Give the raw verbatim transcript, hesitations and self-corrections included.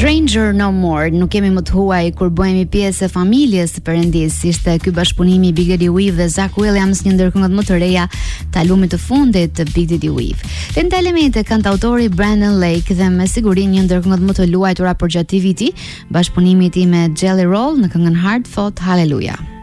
Stranger No More, nuk kemi më të huaj kur bëhemi pjesë e familjes së Perëndis. Ishte ky bashkëpunimi i Big Daddy Weave dhe Zach Williams, një ndër këngët më të reja të albumit të fundit të Big Daddy Weave. Tenta elemente kantautori Brandon Lake dhe me siguri një ndër këngët më të luajtura përgjatë T V T, bashkëpunimi i tij me Jelly Roll në këngën Hard Fought Hallelujah.